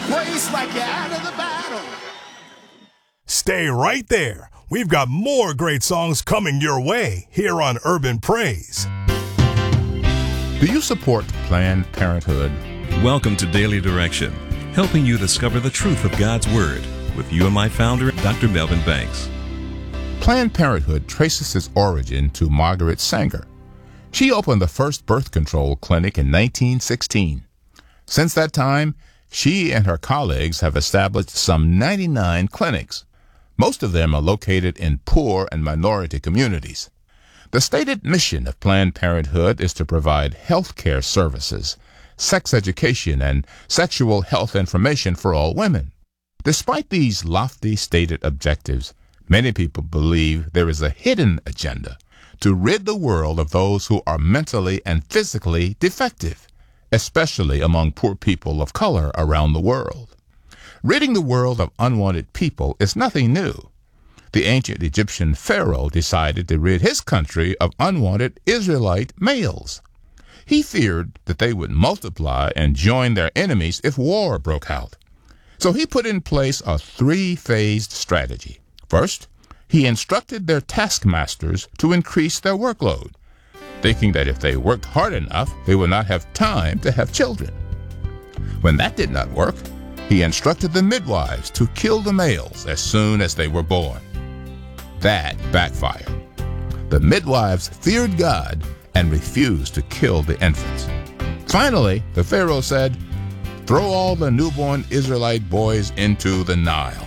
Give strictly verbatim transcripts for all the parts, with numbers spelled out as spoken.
praise like you're out of the battle. Stay right there. We've got more great songs coming your way here on Urban Praise. Do you support Planned Parenthood? Welcome to Daily Direction, helping you discover the truth of God's Word with you and my founder, Doctor Melvin Banks. Planned Parenthood traces its origin to Margaret Sanger. She opened the first birth control clinic in nineteen sixteen. Since that time, she and her colleagues have established some ninety-nine clinics. Most of them are located in poor and minority communities. The stated mission of Planned Parenthood is to provide health care services, sex education, and sexual health information for all women. Despite these lofty stated objectives, many people believe there is a hidden agenda to rid the world of those who are mentally and physically defective, especially among poor people of color around the world. Ridding the world of unwanted people is nothing new. The ancient Egyptian pharaoh decided to rid his country of unwanted Israelite males. He feared that they would multiply and join their enemies if war broke out. So he put in place a three-phased strategy. First, he instructed their taskmasters to increase their workload, thinking that if they worked hard enough, they would not have time to have children. When that did not work, he instructed the midwives to kill the males as soon as they were born. That backfired. The midwives feared God and refused to kill the infants. Finally, the Pharaoh said, "Throw all the newborn Israelite boys into the Nile."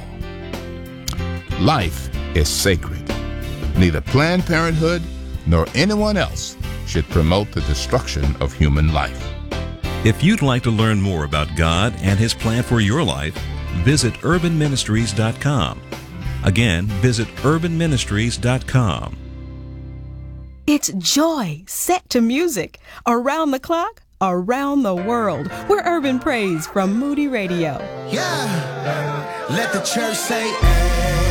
Life is sacred. Neither Planned Parenthood nor anyone else should promote the destruction of human life. If you'd like to learn more about God and His plan for your life, visit urban ministries dot com. Again, visit urban ministries dot com. It's joy set to music. Around the clock, around the world. We're Urban Praise from Moody Radio. Yeah, let the church say,